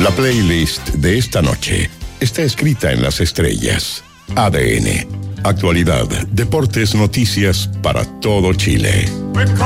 La playlist de esta noche está escrita en las estrellas. ADN. Actualidad, deportes, noticias para todo Chile.